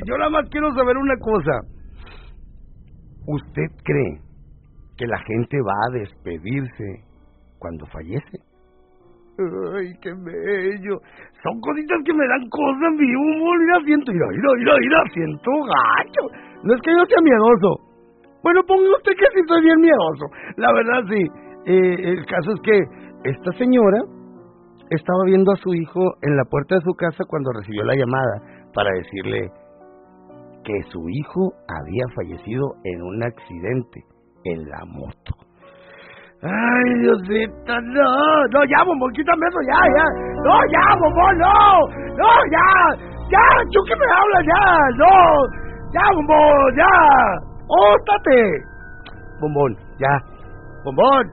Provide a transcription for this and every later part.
yo nada más quiero saber una cosa. ¿Usted cree que la gente va a despedirse cuando fallece? Ay, qué bello. Son cositas que me dan cosas, mi humor. Mira, siento gacho. No es que yo sea miedoso. Bueno, ponga usted que sí soy bien miedoso. La verdad, sí. El caso es que esta señora estaba viendo a su hijo en la puerta de su casa cuando recibió la llamada para decirle que su hijo había fallecido en un accidente en la moto. Ay, Diosita, no, ya, bombón, quítame eso, ya, no, ya, bombón, no, ya, tú que me hablas, ya, bombón, ya, ótate, bombón, ya, bombón,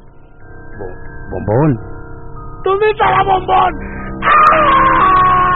¿dónde está la bombón? ¡Ah!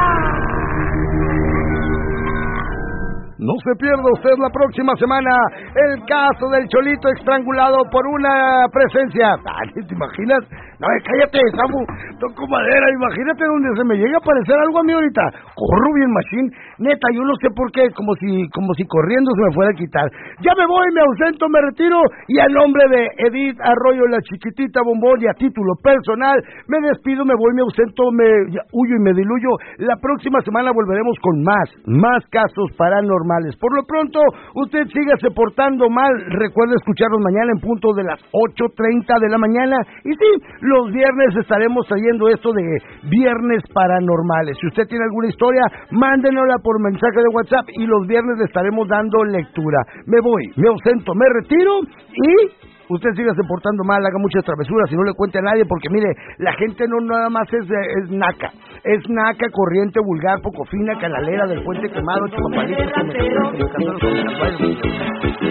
No se pierda usted la próxima semana el caso del Cholito estrangulado por una presencia. Ay, ¿te imaginas? No, cállate, Samu, toco madera. Imagínate donde se me llegue a aparecer algo a mí ahorita. Corro bien machine. Neta, yo no sé por qué, como si corriendo se me fuera a quitar. Ya me voy, me ausento, me retiro. Y a nombre de Edith Arroyo, la chiquitita bombón, y a título personal, me despido, me voy, me ausento, huyo y me diluyo. La próxima semana volveremos con más casos paranormales. Por lo pronto, usted sígase portando mal. Recuerde escucharnos mañana en punto de las 8:30 de la mañana. Y sí, los viernes estaremos trayendo esto de Viernes Paranormales. Si usted tiene alguna historia, mándenosla por mensaje de WhatsApp y los viernes le estaremos dando lectura. Me voy, me ausento, me retiro y usted sígase portando mal, haga muchas travesuras y no le cuente a nadie, porque mire, la gente no nada más es naca. Es naca, corriente, vulgar, poco fina, canalera, del puente quemado, chupapalitos,